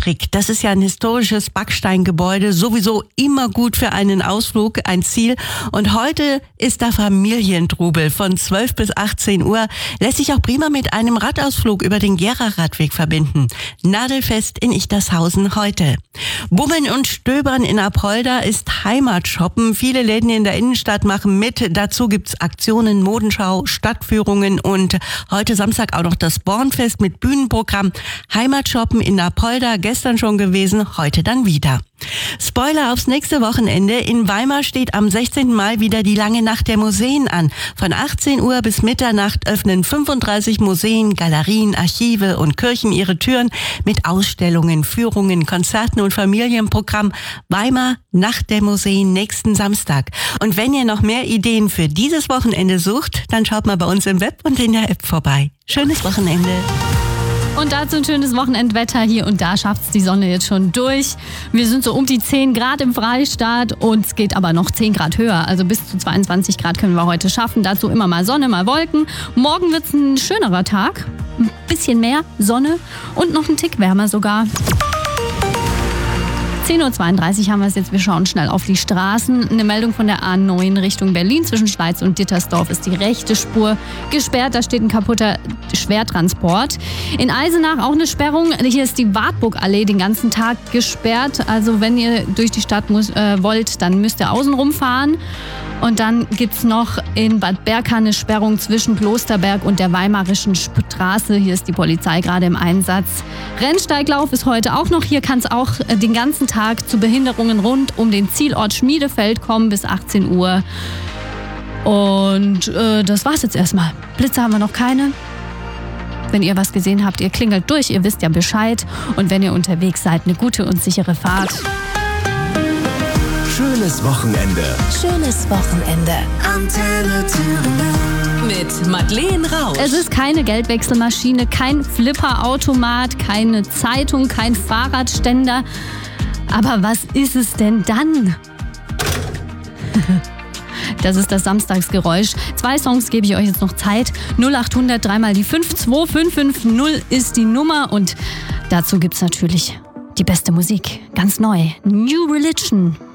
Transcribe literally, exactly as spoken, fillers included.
Fabrik. Das ist ja ein historisches Backsteingebäude, sowieso immer gut für einen Ausflug, ein Ziel. Und heute ist da Familientrubel von zwölf bis achtzehn Uhr. Lässt sich auch prima mit einem Radausflug über den Gera-Radweg verbinden. Nadelfest in Ichtershausen heute. Bummeln und Stöbern in Apolda ist Heimatshoppen. Viele Läden in der Innenstadt machen mit. Dazu gibt's Aktionen, Modenschau, Stadtführungen und heute Samstag auch noch das Bornfest mit Bühnenprogramm. Heimatshoppen in Apolda, gestern schon gewesen, heute dann wieder. Spoiler aufs nächste Wochenende. In Weimar steht am sechzehnten Mai wieder die lange Nacht der Museen an. Von achtzehn Uhr bis Mitternacht öffnen fünfunddreißig Museen, Galerien, Archive und Kirchen ihre Türen mit Ausstellungen, Führungen, Konzerten und Familienprogramm. Weimar, Nacht der Museen, nächsten Samstag. Und wenn ihr noch mehr Ideen für dieses Wochenende sucht, dann schaut mal bei uns im Web und in der App vorbei. Schönes Wochenende. Und dazu ein schönes Wochenendwetter. Hier und da schafft's die Sonne jetzt schon durch. Wir sind so um die zehn Grad im Freistaat und es geht aber noch zehn Grad höher. Also bis zu zweiundzwanzig Grad können wir heute schaffen. Dazu immer mal Sonne, mal Wolken. Morgen wird's ein schönerer Tag. Ein bisschen mehr Sonne und noch ein Tick wärmer sogar. zehn Uhr zweiunddreißig haben wir es jetzt. Wir schauen schnell auf die Straßen. Eine Meldung von der A neun Richtung Berlin. Zwischen Schleiz und Dittersdorf ist die rechte Spur gesperrt. Da steht ein kaputter Schwertransport. In Eisenach auch eine Sperrung. Hier ist die Wartburgallee den ganzen Tag gesperrt. Also wenn ihr durch die Stadt muss, äh, wollt, dann müsst ihr außen rumfahren. Und dann gibt's noch in Bad Berka eine Sperrung zwischen Klosterberg und der Weimarischen Straße. Hier ist die Polizei gerade im Einsatz. Rennsteiglauf ist heute auch noch. Hier kann es auch den ganzen Tag zu Behinderungen rund um den Zielort Schmiedefeld kommen bis achtzehn Uhr. Und äh, das war's jetzt erstmal. Blitze haben wir noch keine. Wenn ihr was gesehen habt, ihr klingelt durch, ihr wisst ja Bescheid. Und wenn ihr unterwegs seid, eine gute und sichere Fahrt. Schönes Wochenende. Schönes Wochenende. Antenne Thüringen. Mit Madeleine Rausch. Es ist keine Geldwechselmaschine, kein Flipperautomat, keine Zeitung, kein Fahrradständer. Aber was ist es denn dann? Das ist das Samstagsgeräusch. Zwei Songs gebe ich euch jetzt noch Zeit. null acht hundert, dreimal die fünf, zwei fünf fünf null ist die Nummer. Und dazu gibt's natürlich die beste Musik. Ganz neu. New Religion.